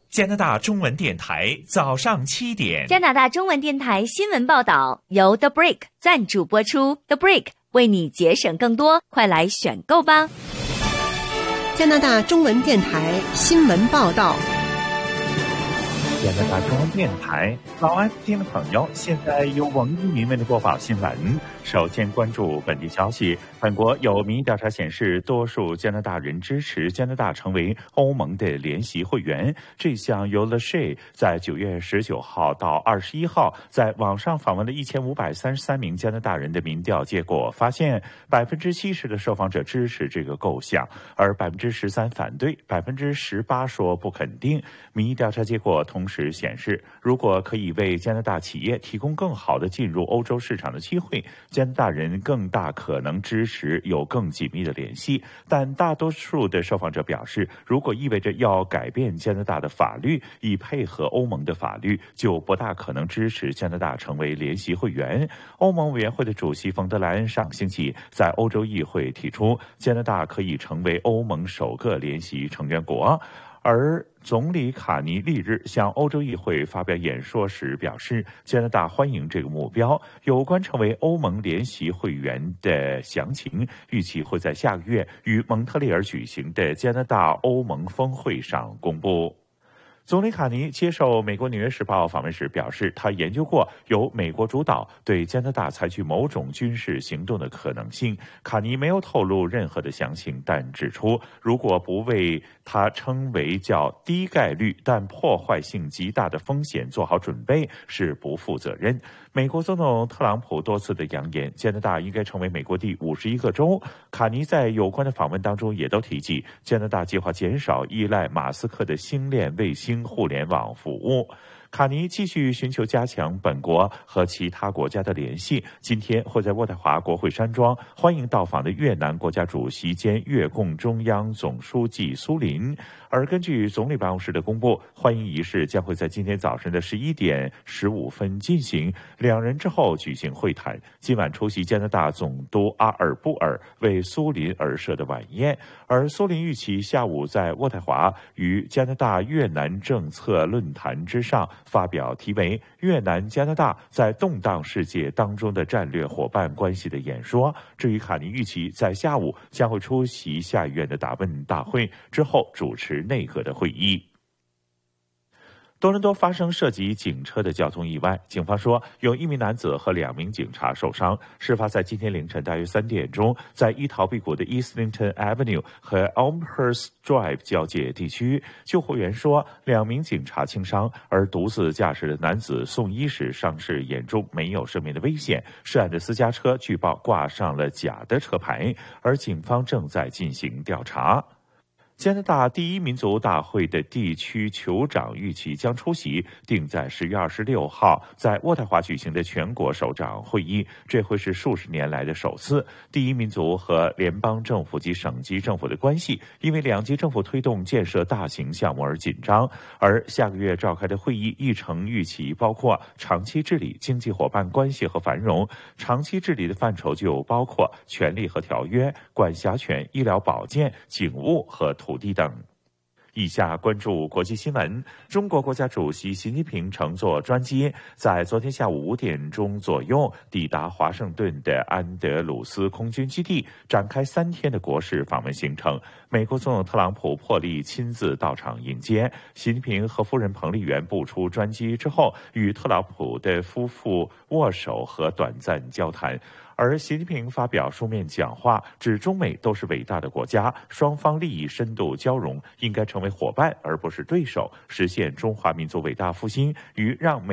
加拿大中文电台早上7点。 加拿大中文电台新闻报道由 The Brick 赞助播出。The Brick 为你节省更多，快来选购吧！ 加拿大中文电台新闻报道。 加拿大中文电台早安，听众朋友，现在由王一鸣为您播报新闻。首先关注本地消息，本国有民意调查显示，多数加拿大人支持加拿大成为欧盟的联席会员。这项由 Lachey 在9月19号到21号在网上访问了1533名加拿大人的民调结果发现，70%的受访者支持这个构想，而13%反对，18%说不肯定。民意调查结果同时显示，如果可以为加拿大企业提供更好的进入欧洲市场的机会，加拿大人更大可能支持有更紧密的联系。但大多数的受访者表示，如果意味着要改变加拿大的法律以配合欧盟的法律，就不大可能支持加拿大成为联席会员。欧盟委员会的主席冯德莱恩上星期在欧洲议会提出，加拿大可以成为欧盟首个联席成员国。而总理卡尼翌日向欧洲议会发表演说时表示，加拿大欢迎这个目标。有关成为欧盟联席会员的详情，预期会在下个月于蒙特利尔举行的加拿大欧盟峰会上公布。总理卡尼接受美国《纽约时报》访问时表示，他研究过由美国主导对加拿大采取某种军事行动的可能性。卡尼没有透露任何的详情，但指出，如果不为他称为较低概率但破坏性极大的风险做好准备，是不负责任。美国总统特朗普多次的扬言，加拿大应该成为美国第51个州。卡尼在有关的访问当中也都提及，加拿大计划减少依赖马斯克的星链卫星互联网服务。卡尼继续寻求加强本国和其他国家的联系，今天会在渥太华国会山庄欢迎到访的越南国家主席兼越共中央总书记苏林。而根据总理办公室的公布，欢迎仪式将会在今天早晨的11点15分进行，两人之后举行会谈。今晚出席加拿大总督阿尔布尔为苏林而设的晚宴，而苏林预期下午在渥太华于加拿大越南政策论坛之上发表题为《越南加拿大在动荡世界当中的战略伙伴关系》的演说。至于卡尼预期在下午将会出席下议院的答问大会，之后主持内阁的会议。多伦多发生涉及警车的交通意外，警方说有1名男子和2名警察受伤。事发在今天凌晨大约3点钟，在伊陶比谷的 Islington Avenue 和 Elmhurst Drive 交界地区。救护员说2名警察轻伤，而独自驾驶的男子送医时伤势严重，没有生命的危险。涉案的私家车据报挂上了假的车牌，而警方正在进行调查。加拿大第一民族大会的地区酋长预期将出席定在10月26号在渥太华举行的全国首长会议，这会是数十年来的首次。第一民族和联邦政府及省级政府的关系因为两级政府推动建设大型项目而紧张，而下个月召开的会议议程预期包括长期治理、经济伙伴关系和繁荣。长期治理的范畴就包括权利和条约、管辖权、医疗保健、警务和土地等。以下关注国际新闻。中国国家主席习近平乘坐专机，在昨天下午5点钟左右抵达华盛顿的安德鲁斯空军基地，展开3天的国事访问行程。美国总统特朗普破例亲自到场迎接。习近平和夫人彭丽媛步出专机之后，与特朗普的夫妇握手和短暂交谈。而习近平发表书面讲话，指中美都是伟大的国家，双方利益深度交融，应该成为伙伴而不是对手，实现中华民族伟大复兴与让美